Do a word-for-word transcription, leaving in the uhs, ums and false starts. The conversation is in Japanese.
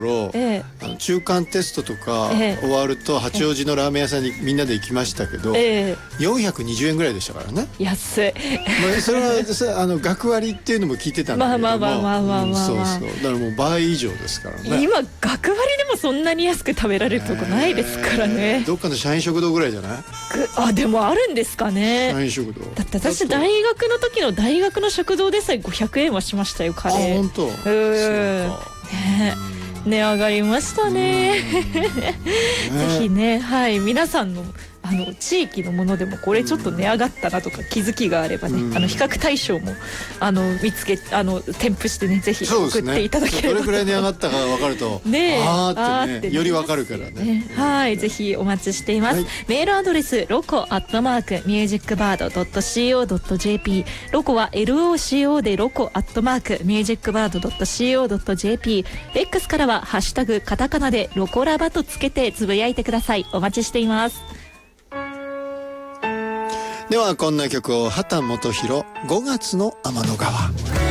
ええ、あの中間テストとか終わると八王子のラーメン屋さんにみんなで行きましたけど、ええ、よんひゃくにじゅうえんぐらいでしたからね。 安い。 まあそれはそれあの学割っていうのも聞いてたんだけども、 まあまあまあまあまあまあ、 そうそうだからもう倍以上ですからね。 今学割でもそんなに安く食べられるとこないですからね、 えー、どっかの社員食堂ぐらいじゃない？ あ、でもあるんですかね。 社員食堂だって私大学の時の大学の食堂でさえごひゃくえんはしましたよ、カレー。 あ、本当。 うんね、値上がりましたね。ぜひね、はい、皆さんのあの地域のものでもこれちょっと値上がったなとか気づきがあればね、あの比較対象もあの見つけあの添付してね、ぜひ送っていただければ、 どれくらい値上がったか分かるとね、 あーってね、より分かるからね。 はい、ぜひお待ちしています。はい、メールアドレスロコアットマークミュージックバードドットシーオードットジェーピー、ロコは エルオーシーオー でロコアットマークミュージックバードドットシーオードットジェーピー、 X からはハッシュタグカタカナでロコラバとつけてつぶやいてください。お待ちしています。 ではこんな曲を畑基博、ごがつの天の川。